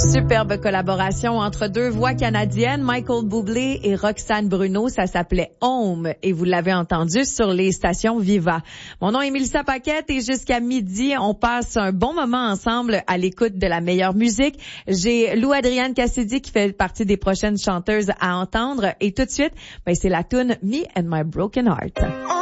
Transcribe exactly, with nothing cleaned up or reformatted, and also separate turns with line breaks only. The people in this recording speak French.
Superbe collaboration entre deux voix canadiennes, Michael Bublé et Roxane Bruno. Ça s'appelait Home et vous l'avez entendu sur les stations Viva. Mon nom est Mélissa Paquette et jusqu'à midi, on passe un bon moment ensemble à l'écoute de la meilleure musique. J'ai Lou Adrienne Cassidy qui fait partie des prochaines chanteuses à entendre et tout de suite, ben, c'est la tune Me and My Broken Heart.